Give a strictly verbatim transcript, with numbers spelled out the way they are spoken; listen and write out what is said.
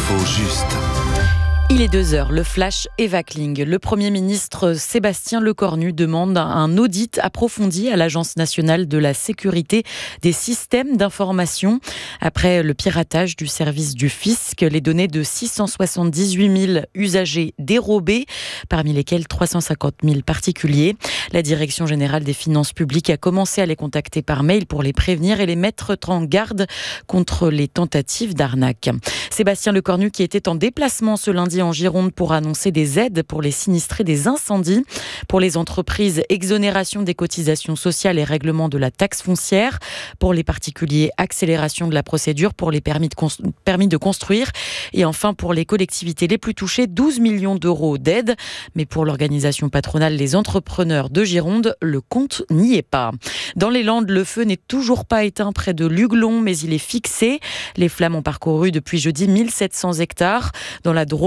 L'info juste. Il est deux heures, le flash Eva Kling. Le Premier ministre Sébastien Lecornu demande un audit approfondi à l'Agence nationale de la sécurité des systèmes d'information. Après le piratage du service du fisc, les données de six cent soixante-dix-huit mille usagers dérobées, parmi lesquels trois cent cinquante mille particuliers. La Direction générale des finances publiques a commencé à les contacter par mail pour les prévenir et les mettre en garde contre les tentatives d'arnaque. Sébastien Lecornu, qui était en déplacement ce lundi en Gironde pour annoncer des aides pour les sinistrés des incendies. Pour les entreprises, exonération des cotisations sociales et règlement de la taxe foncière. Pour les particuliers, accélération de la procédure pour les permis de, cons- permis de construire. Et enfin, pour les collectivités les plus touchées, douze millions d'euros d'aide. Mais pour l'organisation patronale Les Entrepreneurs de Gironde, le compte n'y est pas. Dans les Landes, le feu n'est toujours pas éteint près de Luglon, mais il est fixé. Les flammes ont parcouru depuis jeudi mille sept cents hectares. Dans la Drôme,